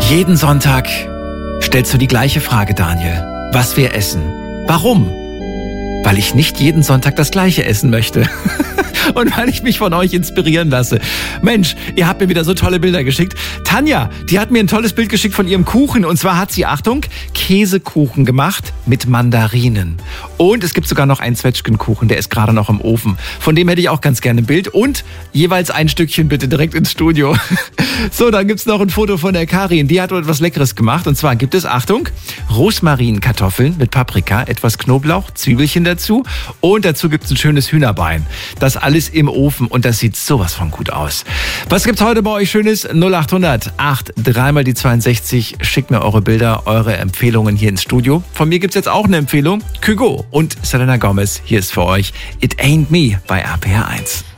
Jeden Sonntag stellst du die gleiche Frage, Daniel. Was wir essen. Warum? Weil ich nicht jeden Sonntag das Gleiche essen möchte. Und weil ich mich von euch inspirieren lasse. Mensch, ihr habt mir wieder so tolle Bilder geschickt. Tanja, die hat mir ein tolles Bild geschickt von ihrem Kuchen. Und zwar hat sie, Achtung, Käsekuchen gemacht mit Mandarinen. Und es gibt sogar noch einen Zwetschgenkuchen, der ist gerade noch im Ofen. Von dem hätte ich auch ganz gerne ein Bild. Und jeweils ein Stückchen bitte direkt ins Studio. So, dann gibt's noch ein Foto von der Karin. Die hat etwas Leckeres gemacht. Und zwar gibt es, Achtung, Rosmarinkartoffeln mit Paprika, etwas Knoblauch, Zwiebelchen dazu. Und dazu gibt's ein schönes Hühnerbein. Das alles im Ofen und das sieht sowas von gut aus. Was gibt's heute bei euch Schönes? 0800 83 62. Schickt mir eure Bilder, eure Empfehlungen hier ins Studio. Von mir gibt's jetzt auch eine Empfehlung. Kygo und Selena Gomez. Hier ist für euch It Ain't Me bei RPR 1.